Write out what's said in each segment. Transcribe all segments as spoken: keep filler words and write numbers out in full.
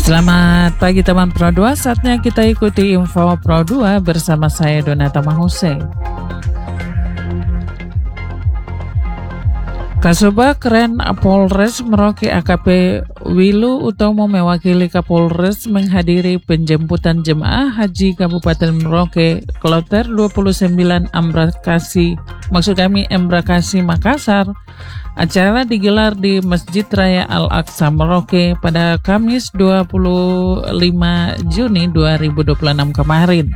Selamat pagi teman Pro dua, saatnya kita ikuti info Pro dua bersama saya Donata Mahuse. Kasubag Keren Polres Merauke A K P Wilu Utomo mewakili Kapolres menghadiri penjemputan jemaah haji Kabupaten Merauke Kloter dua puluh sembilan Embrakasi, maksud kami Embrakasi Makassar. Acara digelar di Masjid Raya Al-Aqsa Merauke pada Kamis dua puluh lima Juni dua ribu dua puluh enam kemarin.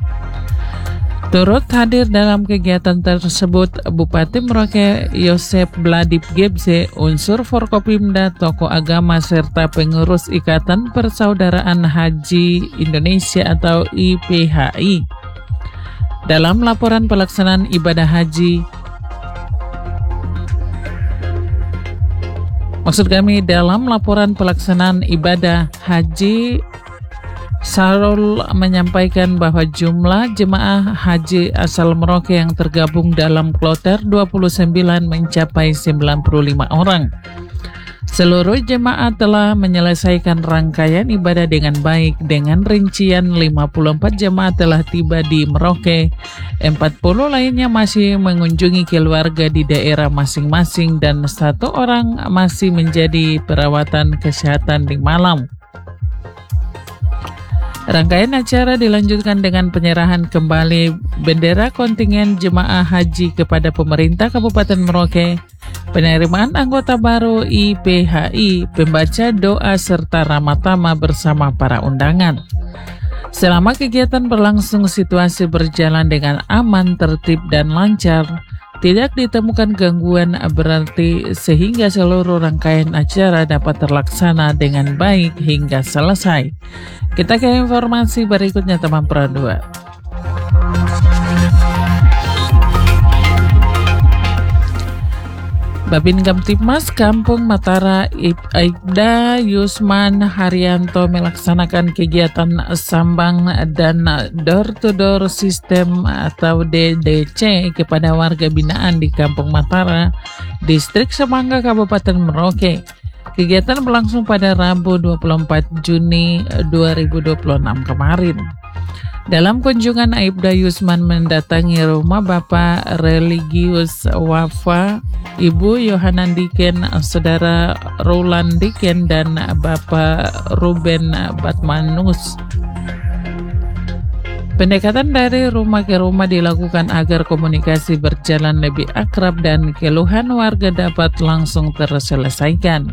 Turut hadir dalam kegiatan tersebut Bupati Merauke Yosep Bladip Gebze, unsur Forkopimda, tokoh agama, serta pengurus Ikatan Persaudaraan Haji Indonesia atau I P H I. Dalam laporan pelaksanaan ibadah haji, maksud kami dalam laporan pelaksanaan ibadah haji, Sarul menyampaikan bahwa jumlah jemaah haji asal Merauke yang tergabung dalam Kloter dua puluh sembilan mencapai sembilan puluh lima orang. Seluruh jemaah telah menyelesaikan rangkaian ibadah dengan baik. Dengan rincian lima puluh empat jemaah telah tiba di Merauke, empat puluh lainnya masih mengunjungi keluarga di daerah masing-masing, dan satu orang masih menjadi perawatan kesehatan di Malang. Rangkaian acara dilanjutkan dengan penyerahan kembali bendera kontingen jemaah haji kepada pemerintah Kabupaten Merauke, penerimaan anggota baru I P H I, pembaca doa serta ramatama bersama para undangan. Selama kegiatan berlangsung, situasi berjalan dengan aman, tertib, dan lancar. Tidak ditemukan gangguan berarti sehingga seluruh rangkaian acara dapat terlaksana dengan baik hingga selesai. Kita ke informasi berikutnya teman Pro dua. Babin Kamtipmas Kampung Matara Aibda Yusman Haryanto melaksanakan kegiatan sambang dan door-to-door sistem atau D D C kepada warga binaan di Kampung Matara, Distrik Semangga, Kabupaten Merauke. Kegiatan berlangsung pada Rabu dua puluh empat Juni dua ribu dua puluh enam kemarin. Dalam kunjungan, Aibda Yusman mendatangi rumah Bapak Religius Wafa, Ibu Yohanan Diken, Saudara Roland Diken, dan Bapak Ruben Batmanus. Pendekatan dari rumah ke rumah dilakukan agar komunikasi berjalan lebih akrab dan keluhan warga dapat langsung terselesaikan.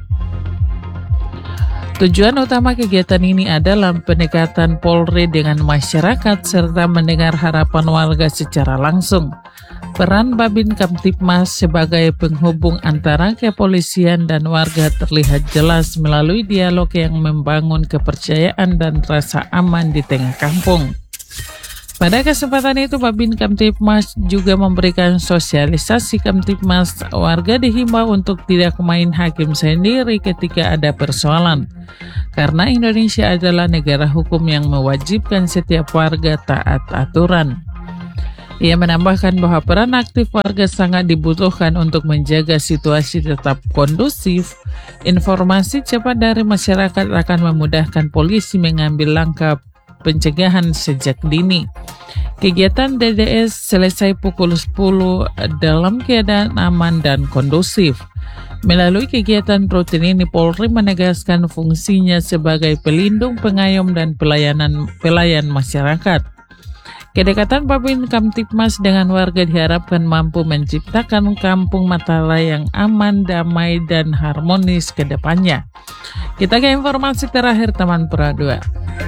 Tujuan utama kegiatan ini adalah pendekatan Polri dengan masyarakat serta mendengar harapan warga secara langsung. Peran Babin Kamtipmas sebagai penghubung antara kepolisian dan warga terlihat jelas melalui dialog yang membangun kepercayaan dan rasa aman di tengah kampung. Pada kesempatan itu, Babin Kamtipmas juga memberikan sosialisasi. Kamtipmas, warga dihimbau untuk tidak main hakim sendiri ketika ada persoalan, karena Indonesia adalah negara hukum yang mewajibkan setiap warga taat aturan. Ia menambahkan bahwa peran aktif warga sangat dibutuhkan untuk menjaga situasi tetap kondusif. Informasi cepat dari masyarakat akan memudahkan polisi mengambil langkah pencegahan sejak dini. Kegiatan D D S selesai pukul sepuluh dalam keadaan aman dan kondusif. Melalui kegiatan rutin ini, Polri menegaskan fungsinya sebagai pelindung, pengayom, dan pelayanan pelayan masyarakat. Kedekatan Babin Kamtipmas dengan warga diharapkan mampu menciptakan Kampung Matara yang aman, damai, dan harmonis ke depannya. Kita ke informasi terakhir teman Pro dua.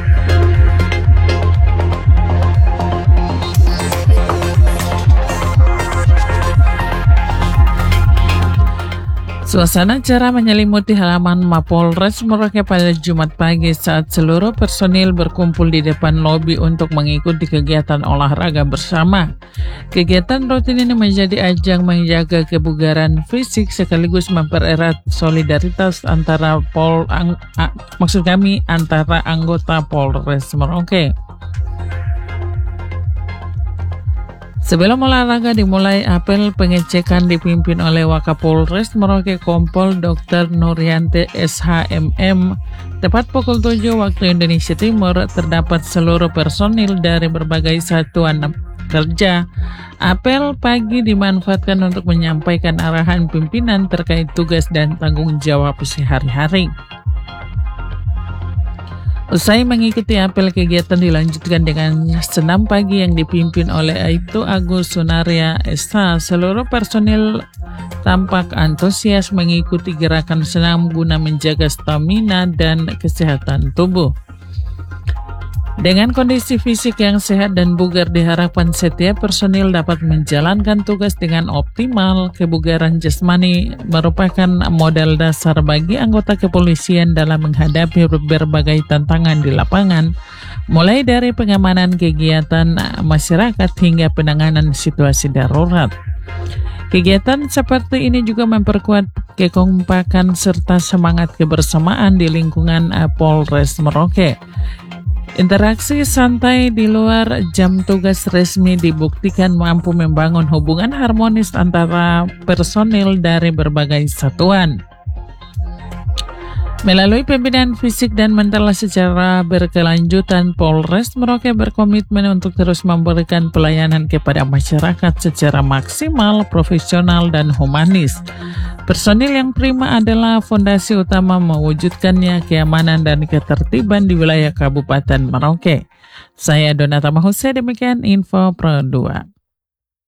Suasana cerah menyelimuti halaman Mapolres Merauke pada Jumat pagi saat seluruh personil berkumpul di depan lobi untuk mengikuti kegiatan olahraga bersama. Kegiatan rutin ini menjadi ajang menjaga kebugaran fisik sekaligus mempererat solidaritas antara pol ang, a, maksud kami antara anggota Polres Merauke. Sebelum olahraga dimulai, apel pengecekan dipimpin oleh Wakapolres Merauke Kompol dokter Nuryanti S H M M. Tepat pukul tujuh waktu Indonesia Timur, terdapat seluruh personil dari berbagai satuan kerja. Apel pagi dimanfaatkan untuk menyampaikan arahan pimpinan terkait tugas dan tanggung jawab sehari-hari. Usai mengikuti apel, kegiatan dilanjutkan dengan senam pagi yang dipimpin oleh Aibtu Agus Sunaria S H. Seluruh personil tampak antusias mengikuti gerakan senam guna menjaga stamina dan kesehatan tubuh. Dengan kondisi fisik yang sehat dan bugar, diharapkan setiap personil dapat menjalankan tugas dengan optimal. Kebugaran jasmani merupakan modal dasar bagi anggota kepolisian dalam menghadapi berbagai tantangan di lapangan, mulai dari pengamanan kegiatan masyarakat hingga penanganan situasi darurat. Kegiatan seperti ini juga memperkuat kekompakan serta semangat kebersamaan di lingkungan Polres Merauke. Interaksi santai di luar jam tugas resmi dibuktikan mampu membangun hubungan harmonis antara personil dari berbagai satuan. Melalui pembinaan fisik dan mental secara berkelanjutan, Polres Merauke berkomitmen untuk terus memberikan pelayanan kepada masyarakat secara maksimal, profesional, dan humanis. Personil yang prima adalah fondasi utama mewujudkannya keamanan dan ketertiban di wilayah Kabupaten Merauke. Saya Donata Mahuse, demikian info Pro dua.